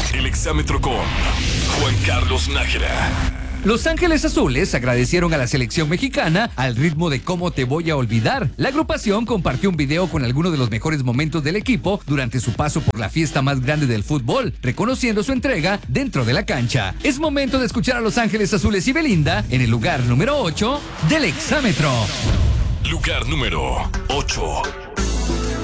El exámetro con Juan Carlos Nájera. Los Ángeles Azules agradecieron a la selección mexicana al ritmo de Cómo te voy a olvidar. La agrupación compartió un video con algunos de los mejores momentos del equipo durante su paso por la fiesta más grande del fútbol, reconociendo su entrega dentro de la cancha. Es momento de escuchar a Los Ángeles Azules y Belinda en el lugar número 8 del exámetro. Lugar número 8.